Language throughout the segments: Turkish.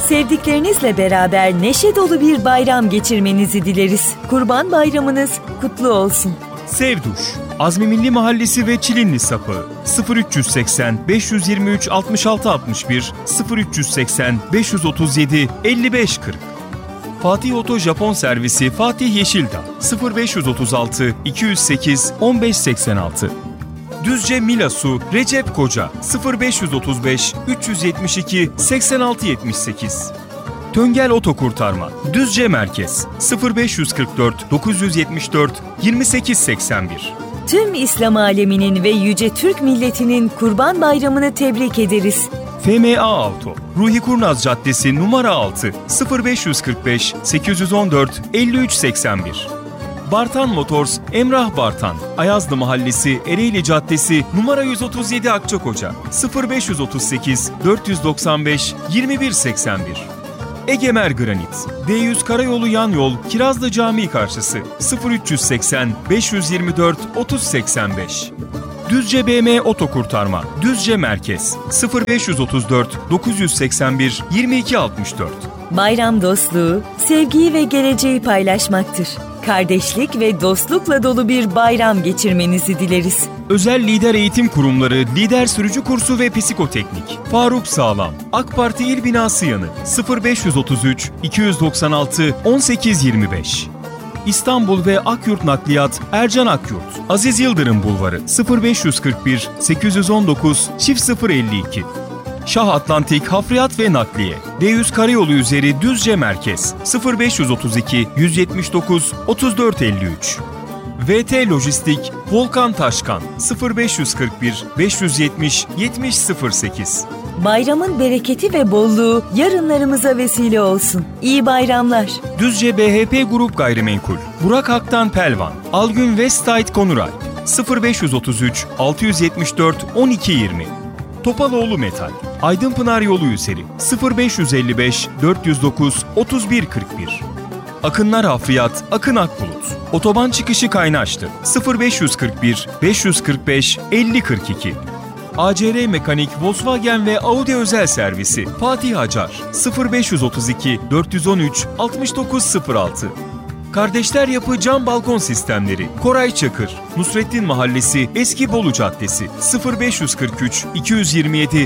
Sevdiklerinizle beraber neşe dolu bir bayram geçirmenizi dileriz. Kurban Bayramınız kutlu olsun. Sevduş, Azmi Milli Mahallesi ve Çilinli Sapı 0380 523 66 61 0380 537 55 40. Fatih Oto Japon Servisi Fatih Yeşildağ 0536 208 1586. Düzce Milasu Recep Koca 0535 372 8678. Töngel Otokurtarma Düzce Merkez 0544 974 2881. Tüm İslam aleminin ve yüce Türk milletinin Kurban Bayramını tebrik ederiz. FMA Auto Ruhi Kurnaz Caddesi numara 6 0545 814 5381. Bartan Motors Emrah Bartan Ayazlı Mahallesi Ereğli Caddesi numara 137 Akçakoca 0538 495 2181. Egemer Granit D100 Karayolu Yan Yol Kirazlı Camii karşısı 0380 524 3085. Düzce BM Otokurtarma Düzce Merkez 0534 981 2264. Bayram dostluğu, sevgiyi ve geleceği paylaşmaktır. Kardeşlik ve dostlukla dolu bir bayram geçirmenizi dileriz. Özel Lider Eğitim Kurumları Lider Sürücü Kursu ve Psikoteknik Faruk Sağlam AK Parti İl Binası yanı 0533 296 1825. İstanbul ve Akyurt Nakliyat Ercan Akyurt Aziz Yıldırım Bulvarı 0541 819 052. Şah Atlantik Hafriyat ve Nakliye D100 Karayolu üzeri Düzce Merkez 0532 179 3453. VT Lojistik Volkan Taşkan 0541 570 7008. Bayramın bereketi ve bolluğu yarınlarımıza vesile olsun. İyi bayramlar. Düzce BHP Grup Gayrimenkul Burak Aktan Pelvan Algün Westside Konuray 0533 674 1220. Topaloğlu Metal Aydınpınar Yolu üzeri 0555 409 3141. Akınlar Hafriyat Akın Akbulut Otoban çıkışı Kaynaşlı 0541 545 5042. ACR Mekanik Volkswagen ve Audi Özel Servisi Fatih Acar 0532 413 6906. Kardeşler Yapı Cam Balkon Sistemleri Koray Çakır Nusrettin Mahallesi Eski Bolu Caddesi 0543 227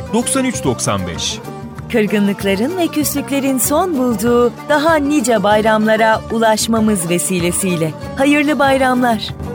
9395. Kırgınlıkların ve küslüklerin son bulduğu daha nice bayramlara ulaşmamız vesilesiyle. Hayırlı bayramlar.